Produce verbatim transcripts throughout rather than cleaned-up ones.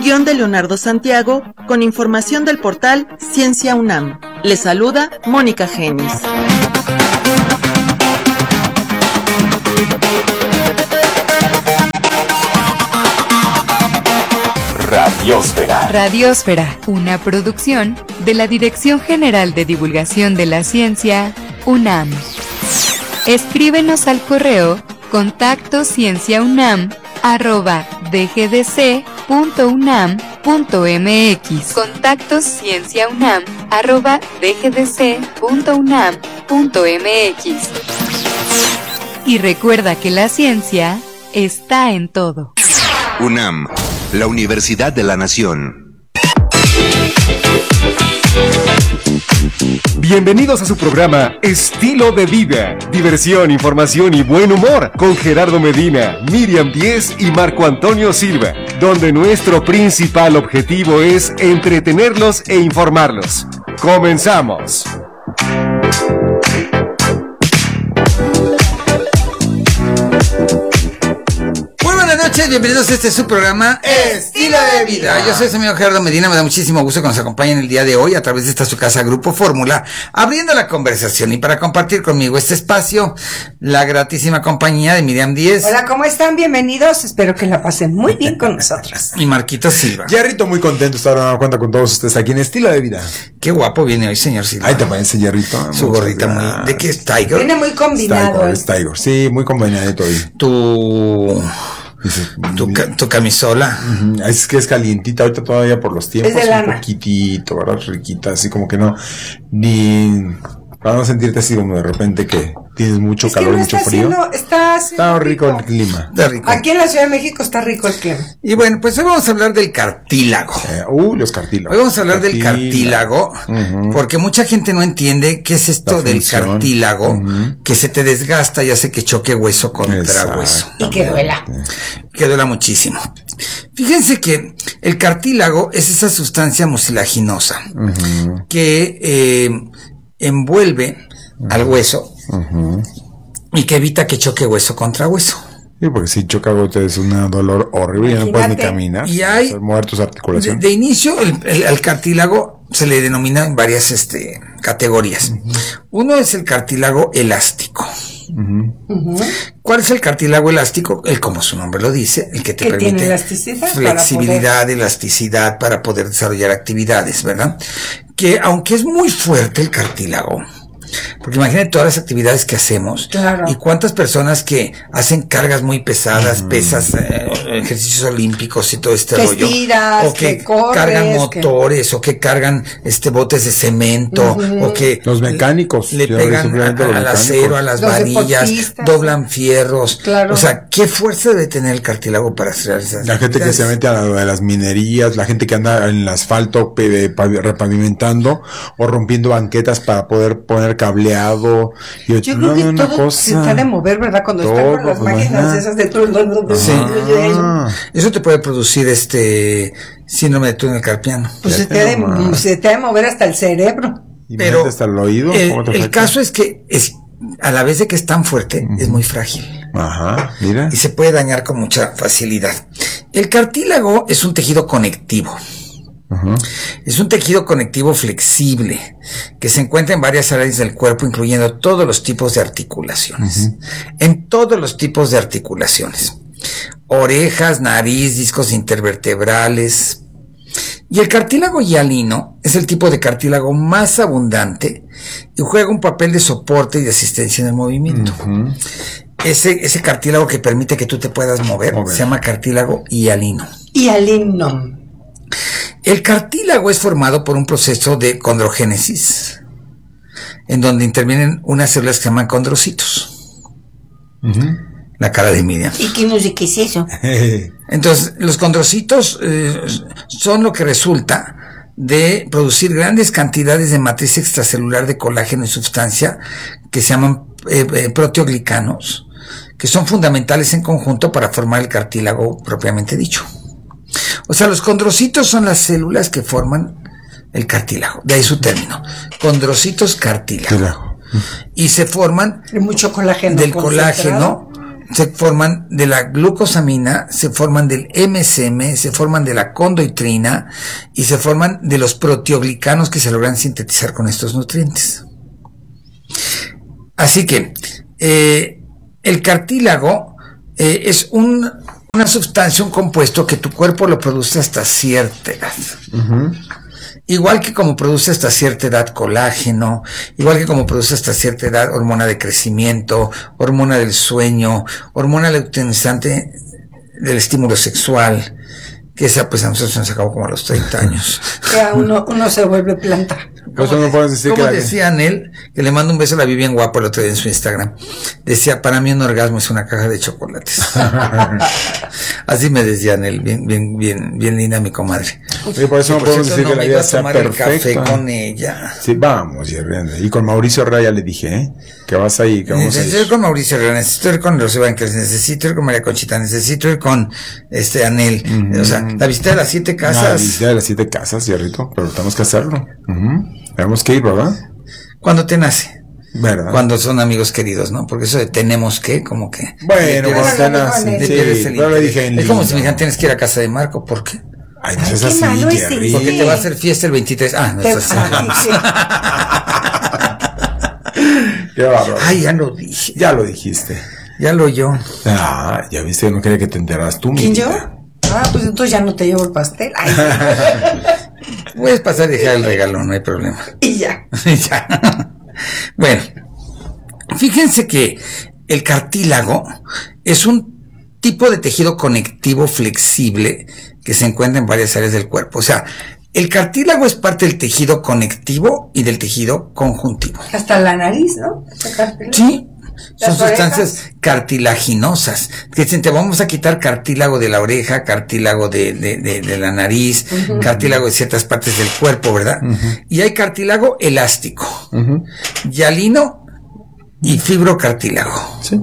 Guión de Leonardo Santiago, con información del portal Ciencia UNAM. Les saluda Mónica Genis. Radiósfera. Radiósfera, una producción de la Dirección General de Divulgación de la Ciencia, UNAM. Escríbenos al correo contacto cienciaunam arroba dgdc.unam.mx. Contacto cienciaunam arroba dgdc.unam.mx. Y recuerda que la ciencia está en todo. UNAM, la Universidad de la Nación. Bienvenidos a su programa Estilo de Vida, diversión, información y buen humor, con Gerardo Medina, Miriam Díez y Marco Antonio Silva, donde nuestro principal objetivo es entretenerlos e informarlos. ¡Comenzamos! Buenas noches, bienvenidos a este su programa Estilo de Vida. Yo soy su amigo Gerardo Medina, me da muchísimo gusto que nos acompañen el día de hoy a través de esta su casa Grupo Fórmula, abriendo la conversación y para compartir conmigo este espacio, la gratísima compañía de Miriam Díez. Hola, ¿cómo están? Bienvenidos, espero que la pasen muy bien con nosotros. Y Marquito Silva. Jerrito, muy contento de estar dando cuenta con todos ustedes aquí en Estilo de Vida. Qué guapo viene hoy, señor Silva. Ahí te parece, Jerrito. Su gorrita muy... ¿De qué es Tiger? Viene muy combinado. Tiger, es Tiger, sí, muy combinadito hoy. Tu... Tu, ca- tu camisola. Uh-huh. Es que es calientita ahorita todavía por los tiempos. Es de lana. Un poquitito, ¿verdad? Riquita, así como que no, ni para no sentirte así como de repente que tienes mucho es calor que y no mucho está frío. Haciendo, está haciendo Está rico, rico el clima. Está rico. Aquí en la Ciudad de México está rico el clima. Y bueno, pues hoy vamos a hablar del cartílago. Eh, uh, los cartílagos. Hoy vamos a hablar Cartílago. del cartílago, uh-huh. Porque mucha gente no entiende qué es esto La del función. cartílago, Uh-huh. que se te desgasta y hace que choque hueso contra Exacto. hueso. Y que duela. Que duela muchísimo. Fíjense que el cartílago es esa sustancia mucilaginosa Uh-huh. que eh, envuelve uh-huh. al hueso Uh-huh. y que evita que choque hueso contra hueso. Sí, porque si choca te es un dolor horrible, ya no puedes ni caminar. Y hay mover tus articulaciones. De, de inicio, el, el, el cartílago se le denomina en varias este, categorías. Uh-huh. Uno es el cartílago elástico. Uh-huh. Uh-huh. ¿Cuál es el cartílago elástico? El, como su nombre lo dice, el que te que permite tiene elasticidad flexibilidad, para poder... elasticidad para poder desarrollar actividades, ¿verdad? Que aunque es muy fuerte el cartílago, porque imagínate todas las actividades que hacemos, claro. Y cuántas personas que hacen cargas muy pesadas, uh-huh. pesas, eh, ejercicios olímpicos y todo este que rollo, estiras, o que, que corres, cargan motores, que... o que cargan este botes de cemento, uh-huh. o que los mecánicos le, le pegan a, a, al acero, a las los varillas, doblan fierros, claro. O sea, ¿qué fuerza debe tener el cartílago para hacer esas La gente que se mete a la de las minerías, la gente que anda en el asfalto pe, pa, repavimentando o rompiendo banquetas para poder poner cableado. Yo, Yo creo no, que todo cosa, se está de mover, ¿verdad? Cuando todo, están con las pues, máquinas ajá. esas de todo. Sí. Ah. Eso te puede producir este síndrome de túnel carpiano. Pues se te, de, se te ha de mover hasta el cerebro. Pero hasta el oído. El, el caso es que es, a la vez de que es tan fuerte, uh-huh. es muy frágil. Ajá, mira. Y se puede dañar con mucha facilidad. El cartílago es un tejido conectivo. Uh-huh. Es un tejido conectivo flexible que se encuentra en varias áreas del cuerpo, incluyendo todos los tipos de articulaciones. Uh-huh. En todos los tipos de articulaciones. Orejas, nariz, discos intervertebrales. Y el cartílago hialino es el tipo de cartílago más abundante y juega un papel de soporte y de asistencia en el movimiento. Uh-huh. Ese, ese cartílago que permite que tú te puedas mover, mover. se llama cartílago hialino. Hialino. El cartílago es formado por un proceso de condrogénesis, en donde intervienen unas células que se llaman condrocitos. Uh-huh. La cara de Miriam. ¿Y qué no sé qué es eso? Entonces, los condrocitos eh, son lo que resulta de producir grandes cantidades de matriz extracelular de colágeno y sustancia que se llaman eh, eh, proteoglicanos, que son fundamentales en conjunto para formar el cartílago propiamente dicho. O sea, los condrocitos son las células que forman el cartílago, de ahí su término, condrocitos cartílago. Y se forman mucho colágeno del colágeno se forman de la glucosamina, se forman del M S M, se forman de la condoitrina y se forman de los proteoglicanos que se logran sintetizar con estos nutrientes. Así que eh, el cartílago eh, es un, una sustancia, un compuesto que tu cuerpo lo produce hasta cierta edad. Uh-huh. Igual que como produce hasta cierta edad colágeno, igual que como produce hasta cierta edad hormona de crecimiento, hormona del sueño, hormona luteinizante del estímulo sexual, que esa pues a nosotros se nos acabó como a los treinta años. Ya uno, uno se vuelve planta. Por eso no puedes decir como que decía Anel, que le mando un beso a la Vivian Guapo el otro día en su Instagram, decía, para mí un orgasmo es una caja de chocolates. Así me decía Anel, bien, bien, bien, bien linda mi comadre. Y por eso no por podemos decir no que la me iba vida a sea tomar el perfecta. café con ella. Sí, vamos, Jerry. Y con Mauricio Herrera ya le dije, ¿eh? Que vas ahí, que vamos a Necesito ir con Mauricio Herrera, necesito ir con Rocío Banquels, necesito ir con María Conchita, necesito ir con este Anel. Uh-huh. O sea, la visita de las siete casas. La visita de las siete casas, Jerrito, pero tenemos que hacerlo. Uh-huh. Tenemos que ir, ¿verdad? Cuando te nace. ¿Verdad? Cuando son amigos queridos, ¿no? Porque eso de tenemos que, como que. Bueno, cuando te nace. Sí, pero le dije en Es como si me dijeran, tienes que ir a casa de Marco, ¿por qué? Ay, no es así, Jerry. Porque te va a hacer fiesta el veintitrés. Ah, no es así. Qué bárbaro. Ay, ya lo dije. Ya lo dijiste. Ya lo oyó. Ah, ya viste, no quería que te enteras tú, ¿Quién, mi yo? vida. Ah, pues entonces ya no te llevo el pastel. Ay, puedes pasar y dejar el regalo, no hay problema. Y ya. Ya. Bueno, fíjense que el cartílago es un tipo de tejido conectivo flexible que se encuentra en varias áreas del cuerpo. O sea, el cartílago es parte del tejido conectivo y del tejido conjuntivo. Hasta la nariz, ¿no? Sí. Son Las sustancias orejas. cartilaginosas que dicen, te vamos a quitar cartílago de la oreja, cartílago de, de, de, de la nariz, uh-huh. cartílago de ciertas partes del cuerpo, ¿verdad? Uh-huh. Y hay cartílago elástico, uh-huh. hialino y fibrocartílago. Sí.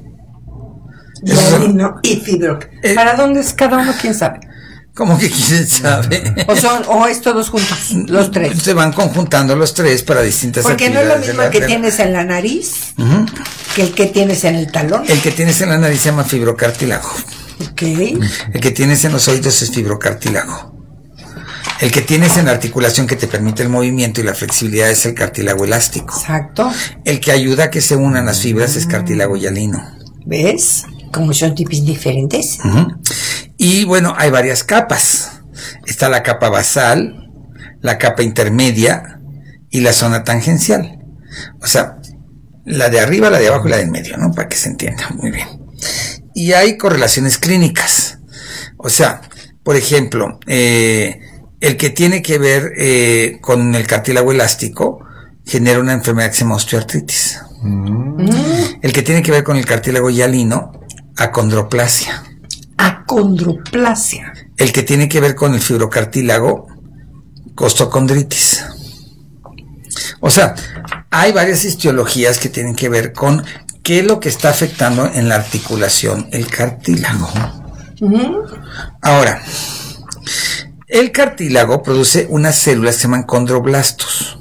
Hialino y fibro. Eh, ¿Para dónde es cada uno? ¿Quién sabe? ¿Cómo que quién sabe? O son, o es todos juntos, los tres. Se van conjuntando los tres para distintas Porque actividades. Porque no es lo mismo la, el que la... tienes en la nariz uh-huh. que el que tienes en el talón. El que tienes en la nariz se llama fibrocartílago. Ok. El que tienes en los oídos es fibrocartílago. El que tienes en la articulación que te permite el movimiento y la flexibilidad es el cartílago elástico. Exacto. El que ayuda a que se unan las fibras es cartílago hialino. ¿Ves? Como son tipos diferentes. Uh-huh. Y bueno, hay varias capas. Está la capa basal, la capa intermedia y la zona tangencial. O sea, la de arriba, la de abajo y la de en medio, ¿no? Para que se entienda muy bien. Y hay correlaciones clínicas. O sea, por ejemplo, eh, el que tiene que ver eh, con el cartílago elástico genera una enfermedad que se llama osteoartritis. Mm. El que tiene que ver con el cartílago hialino, acondroplasia. Acondroplasia. El que tiene que ver con el fibrocartílago, costocondritis. O sea, hay varias histologías que tienen que ver con qué es lo que está afectando en la articulación el cartílago. Uh-huh. Ahora, el cartílago produce unas células que se llaman condroblastos.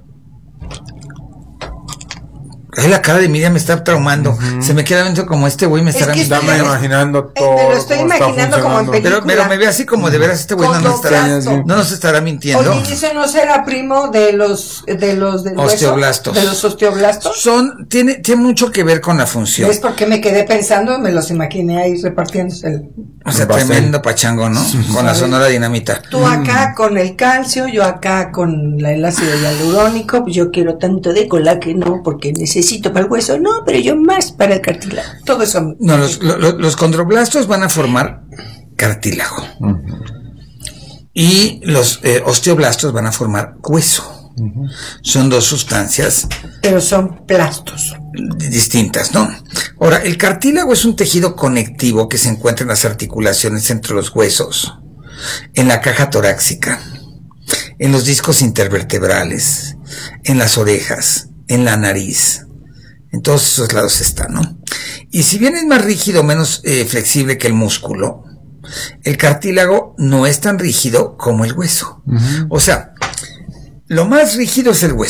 Ay, la cara de Miriam me está traumando. Uh-huh. Se me queda viendo como este güey me estará es que está estoy, imaginando todo. Me lo estoy imaginando como en película. Pero, pero me ve así como de veras este güey no nos estará, no nos estará mintiendo. Oye, ¿eso no será primo de los de los del osteoblastos? Hueso, de los osteoblastos. Son tiene tiene mucho que ver con la función. ¿Ves por qué me quedé pensando? Me los imaginé ahí repartiéndose el. O sea, tremendo pachango, ¿no? Con la Sonora Dinamita. Tú acá con el calcio, yo acá con el ácido hialurónico. Yo quiero tanto de colágeno porque necesito para el hueso. No, pero yo más para el cartílago. Todo eso. No, los, los, los condroblastos van a formar cartílago. Uh-huh. Y los eh, osteoblastos van a formar hueso. Uh-huh. Son dos sustancias. Pero son plastos. Distintas, ¿no? Ahora, el cartílago es un tejido conectivo que se encuentra en las articulaciones entre los huesos, en la caja torácica, en los discos intervertebrales, en las orejas, en la nariz. En todos esos lados está, ¿no? Y si bien es más rígido, menos eh, flexible que el músculo, el cartílago no es tan rígido como el hueso. Uh-huh. O sea, lo más rígido es el hueso.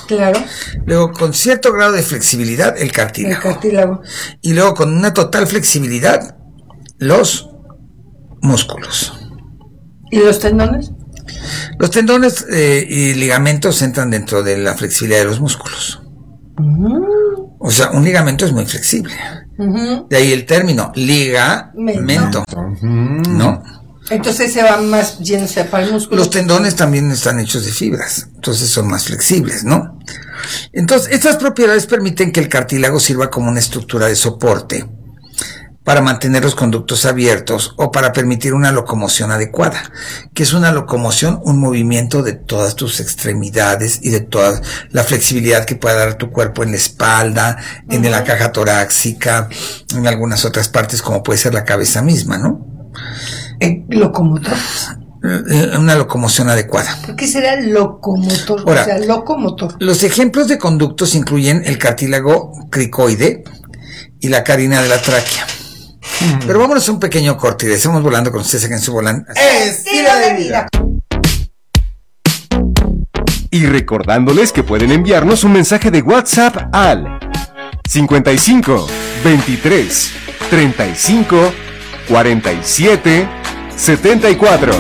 Claro. Luego, con cierto grado de flexibilidad, el cartílago. El cartílago. Y luego, con una total flexibilidad, los músculos. ¿Y los tendones? Los tendones eh, y ligamentos entran dentro de la flexibilidad de los músculos. Uh-huh. O sea, un ligamento es muy flexible. Uh-huh. De ahí el término ligamento. Uh-huh. ¿No? Entonces se va más yéndose para el músculo. Los tendones también están hechos de fibras, entonces son más flexibles, ¿no? Entonces, estas propiedades permiten que el cartílago sirva como una estructura de soporte para mantener los conductos abiertos o para permitir una locomoción adecuada. ¿Qué es una locomoción? Un movimiento de todas tus extremidades y de toda la flexibilidad que pueda dar tu cuerpo en la espalda, uh-huh. en la caja torácica, en algunas otras partes como puede ser la cabeza misma, ¿no? Eh, locomotor. Una locomoción adecuada. ¿Por qué será locomotor? Ahora, o sea, locomotor. Los ejemplos de conductos incluyen el cartílago cricoide y la carina de la tráquea. Hmm. Pero vámonos a un pequeño corte y regresamos volando con ustedes aquí en su volante. ¡Estilo de vida! Y recordándoles que pueden enviarnos un mensaje de WhatsApp al cincuenta y cinco, veintitrés, treinta y cinco, cuarenta y siete, setenta y cuatro.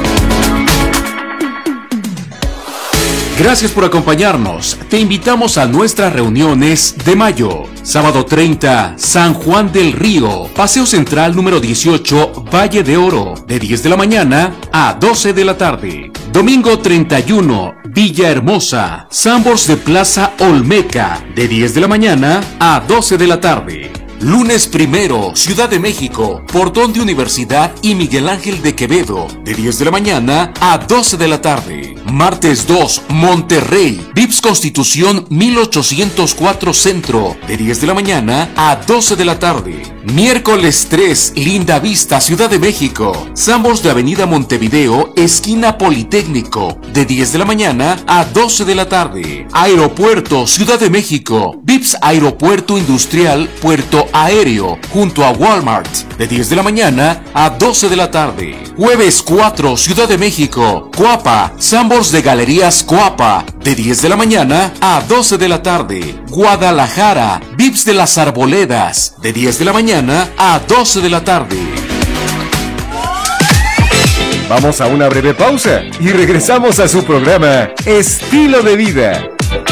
Gracias por acompañarnos. Te invitamos a nuestras reuniones de mayo. Sábado treinta, San Juan del Río, Paseo Central número dieciocho, Valle de Oro, de diez de la mañana a doce de la tarde. Domingo treinta y uno, Villahermosa, Sambors de Plaza Olmeca, de diez de la mañana a doce de la tarde. Lunes primero, Ciudad de México, Portón de Universidad y Miguel Ángel de Quevedo, de diez de la mañana a doce de la tarde. Martes dos, Monterrey, Vips Constitución mil ochocientos cuatro Centro, de diez de la mañana a doce de la tarde. Miércoles tres, Linda Vista, Ciudad de México, Sambors de Avenida Montevideo, esquina Politécnico, de diez de la mañana a doce de la tarde. Aeropuerto, Ciudad de México, Vips Aeropuerto Industrial, Puerto Aéreo, junto a Walmart, de diez de la mañana a doce de la tarde. Jueves cuatro, Ciudad de México, Coapa, Sambors de Galerías Coapa, de diez de la mañana a doce de la tarde. Guadalajara, Vips de las Arboledas, de diez de la mañana a doce de la tarde. Vamos a una breve pausa y regresamos a su programa Estilo de Vida.